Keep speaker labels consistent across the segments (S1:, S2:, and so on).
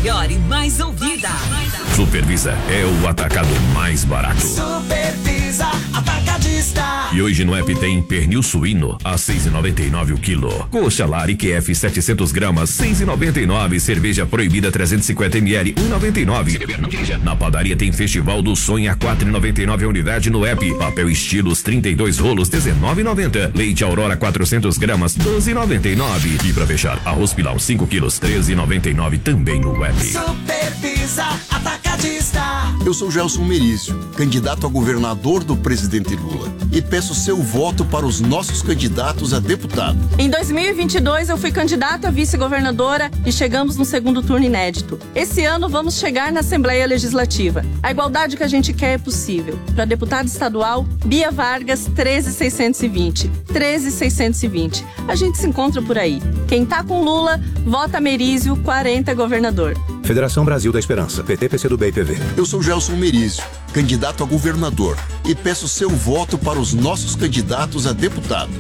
S1: melhor e mais ouvida.
S2: Supervisa é o atacado mais barato.
S3: Supervisa Atacadista.
S2: E hoje no app tem pernil suíno a 6,99 o quilo. Coxa Lari QF 700 gramas 6,99. Cerveja proibida 350 ml 1,99. Na padaria tem Festival do Sonho a 4,99 a unidade no app. Papel Estilos 32 rolos 19,90. Leite Aurora 400 gramas 12,99. E pra fechar, arroz Pilão 5 quilos 13,99 também no app.
S3: Supervisa Atacadista.
S4: Eu sou Gelson Merizio, candidato a governador do presidente Lula, e peço seu voto para os nossos candidatos a deputado.
S5: Em 2022 eu fui candidata a vice-governadora e chegamos no segundo turno inédito. Esse ano vamos chegar na Assembleia Legislativa. A igualdade que a gente quer é possível. Para deputado estadual, Bia Vargas 13620. 13620. A gente se encontra por aí. Quem tá com Lula, vota Merizio 40 governador.
S6: Federação Brasil da Esperança, PT, PCdoB e PV.
S4: Eu sou Gelson Merizio, candidato a governador, e peço seu voto para os nossos candidatos a deputado.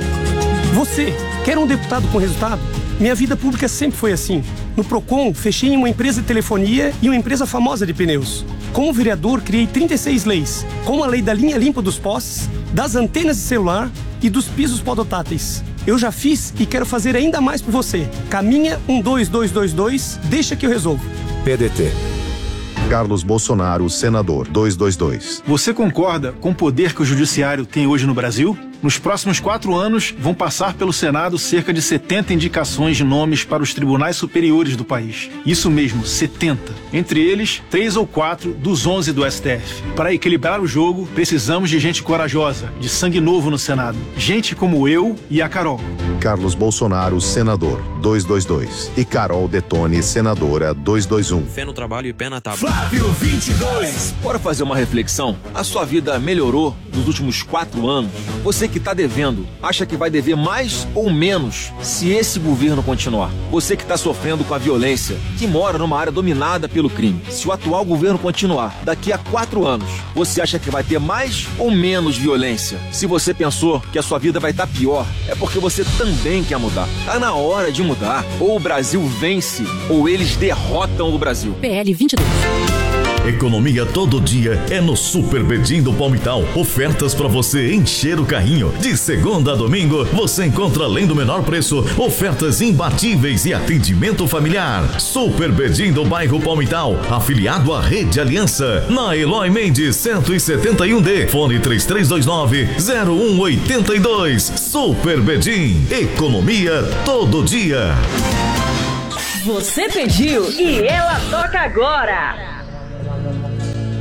S7: Você quer um deputado com resultado? Minha vida pública sempre foi assim. No Procon, fechei em uma empresa de telefonia e uma empresa famosa de pneus. Como vereador, criei 36 leis, como a lei da linha limpa dos postes, das antenas de celular e dos pisos podotáteis. Eu já fiz e quero fazer ainda mais por você. Caminha 12222, deixa que eu resolvo.
S6: PDT. Carlos Bolsonaro, senador, 222.
S8: Você concorda com o poder que o judiciário tem hoje no Brasil? Nos próximos 4 anos, vão passar pelo Senado cerca de 70 indicações de nomes para os tribunais superiores do país. Isso mesmo, 70. Entre eles, 3 ou 4 dos 11 do STF. Para equilibrar o jogo, precisamos de gente corajosa, de sangue novo no Senado. Gente como eu e a Carol.
S6: Carlos Bolsonaro, senador, 222. E Carol Detone, senadora, 221.
S9: Fé no trabalho e pé na tábua.
S3: Flávio 22.
S9: Bora fazer uma reflexão? A sua vida melhorou nos últimos 4 anos? Você que está devendo, acha que vai dever mais ou menos se esse governo continuar? Você que está sofrendo com a violência, que mora numa área dominada pelo crime, se o atual governo continuar, daqui a 4 anos, você acha que vai ter mais ou menos violência? Se você pensou que a sua vida vai estar pior, é porque você também quer mudar. Tá na hora de mudar. Ou o Brasil vence, ou eles derrotam o Brasil.
S1: PL 22.
S2: Economia todo dia é no Super Bedim do Palmital. Ofertas para você encher o carrinho. De segunda a domingo, você encontra, além do menor preço, ofertas imbatíveis e atendimento familiar. Super Bedim do bairro Palmital, afiliado à Rede Aliança, na Eloy Mendes 171D, fone 3329-0182. Super Bedim, economia todo dia.
S1: Você pediu e ela toca agora.